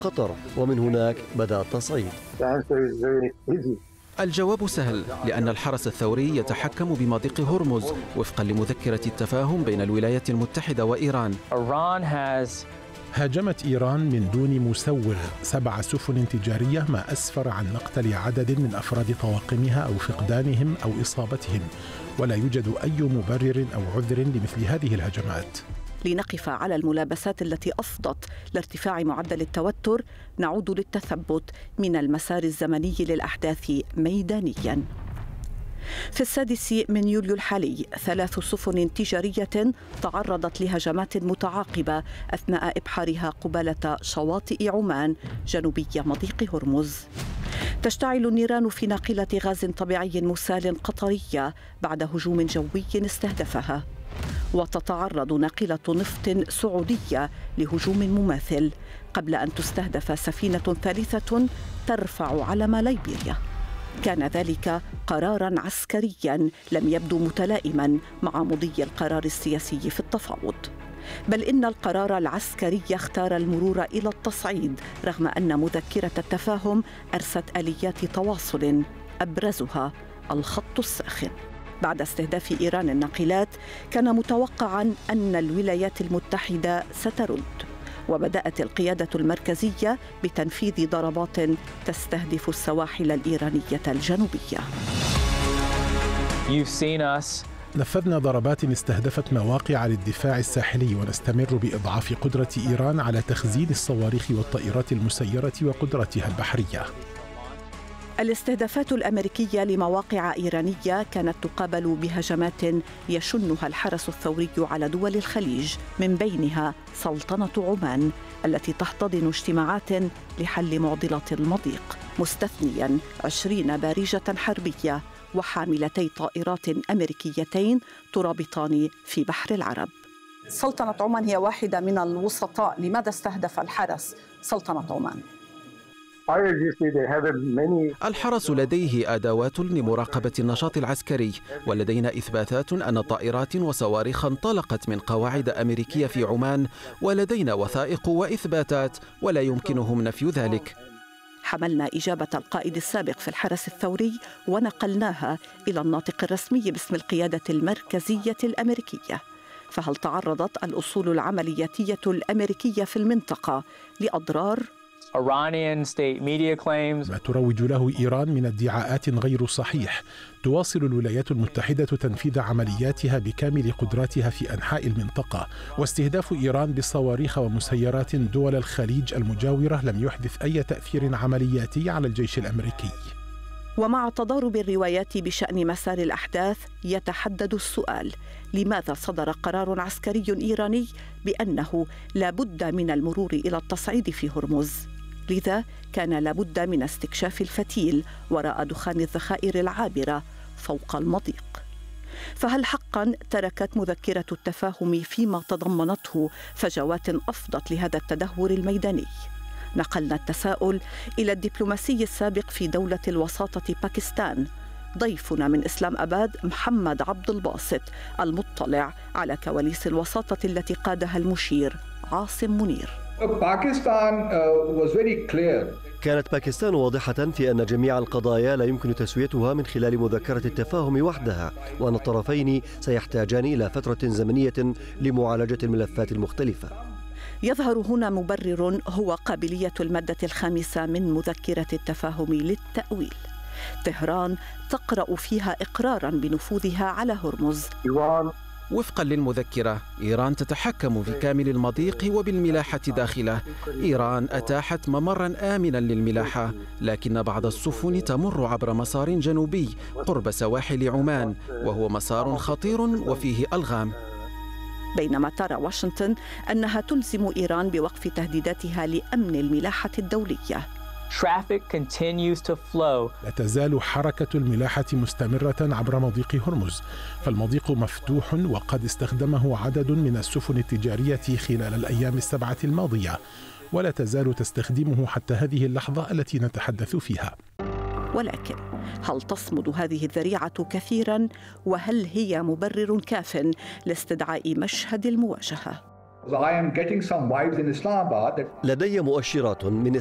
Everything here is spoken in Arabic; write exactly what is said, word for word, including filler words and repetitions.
قطر، ومن هناك بدأ التصعيد. الجواب سهل، لأن الحرس الثوري يتحكم بمضيق هرمز وفقا لمذكرة التفاهم بين الولايات المتحدة وإيران. هاجمت إيران من دون مسوغ سبع سفن تجارية، ما أسفر عن مقتل عدد من أفراد طواقمها أو فقدانهم أو إصابتهم، ولا يوجد أي مبرر أو عذر لمثل هذه الهجمات. لنقف على الملابسات التي أفضت لارتفاع معدل التوتر، نعود للتثبت من المسار الزمني للأحداث ميدانياً. في السادس من يوليو الحالي ثلاث سفن تجارية تعرضت لهجمات متعاقبة أثناء إبحارها قبالة شواطئ عمان جنوبي مضيق هرمز. تشتعل النيران في ناقلة غاز طبيعي مسال قطرية بعد هجوم جوي استهدفها، وتتعرض ناقلة نفط سعودية لهجوم مماثل قبل أن تستهدف سفينة ثالثة ترفع علم ليبيريا. كان ذلك قراراً عسكرياً لم يبدو متلائماً مع مضي القرار السياسي في التفاوض، بل إن القرار العسكري اختار المرور إلى التصعيد رغم أن مذكرة التفاهم أرست آليات تواصل أبرزها الخط الساخن. بعد استهداف إيران الناقلات كان متوقعاً أن الولايات المتحدة سترد، وبدأت القيادة المركزية بتنفيذ ضربات تستهدف السواحل الإيرانية الجنوبية. نفذنا ضربات استهدفت مواقع للدفاع الساحلي، ونستمر بإضعاف قدرة إيران على تخزين الصواريخ والطائرات المسيرة وقدرتها البحرية. الاستهدافات الأمريكية لمواقع إيرانية كانت تقابل بهجمات يشنها الحرس الثوري على دول الخليج، من بينها سلطنة عمان التي تحتضن اجتماعات لحل معضلة المضيق، مستثنياً عشرين بارجة حربية وحاملتي طائرات أمريكيتين ترابطان في بحر العرب. سلطنة عمان هي واحدة من الوسطاء، لماذا استهدف الحرس سلطنة عمان؟ الحرس لديه أدوات لمراقبة النشاط العسكري، ولدينا إثباتات أن طائرات وصواريخ انطلقت من قواعد أمريكية في عمان، ولدينا وثائق وإثباتات ولا يمكنهم نفي ذلك. حملنا إجابة القائد السابق في الحرس الثوري ونقلناها إلى الناطق الرسمي باسم القيادة المركزية الأمريكية. فهل تعرضت الأصول العملياتية الأمريكية في المنطقة لأضرار؟ ما تروج له إيران من ادعاءات غير صحيح. تواصل الولايات المتحدة تنفيذ عملياتها بكامل قدراتها في أنحاء المنطقة، واستهداف إيران بصواريخ ومسيرات دول الخليج المجاورة لم يحدث أي تأثير عملياتي على الجيش الأمريكي. ومع تضارب الروايات بشأن مسار الأحداث يتحدد السؤال: لماذا صدر قرار عسكري إيراني بأنه لا بد من المرور إلى التصعيد في هرمز؟ لذا كان لابد من استكشاف الفتيل وراء دخان الذخائر العابرة فوق المضيق. فهل حقاً تركت مذكرة التفاهم فيما تضمنته فجوات أفضت لهذا التدهور الميداني؟ نقلنا التساؤل إلى الدبلوماسي السابق في دولة الوساطة باكستان، ضيفنا من إسلام أباد محمد عبد الباسط، المطلع على كواليس الوساطة التي قادها المشير عاصم منير. كانت باكستان واضحة في أن جميع القضايا لا يمكن تسويتها من خلال مذكرة التفاهم وحدها، وأن الطرفين سيحتاجان إلى فترة زمنية لمعالجة الملفات المختلفة. يظهر هنا مبرر هو قابلية المادة الخامسة من مذكرة التفاهم للتأويل. طهران تقرأ فيها إقراراً بنفوذها على هرمز. وفقا للمذكرة، إيران تتحكم في كامل المضيق وبالملاحة داخله. إيران أتاحت ممراً آمناً للملاحة، لكن بعض السفن تمر عبر مسار جنوبي قرب سواحل عمان، وهو مسار خطير وفيه ألغام. بينما ترى واشنطن أنها تلزم إيران بوقف تهديداتها لأمن الملاحة الدولية. لا تزال حركة الملاحة مستمرة عبر مضيق هرمز، فالمضيق مفتوح وقد استخدمه عدد من السفن التجارية خلال الأيام السبعة الماضية، ولا تزال تستخدمه حتى هذه اللحظة التي نتحدث فيها. ولكن هل تصمد هذه الذريعة كثيراً؟ وهل هي مبرر كاف لاستدعاء مشهد المواجهة؟ لدي مؤشرات من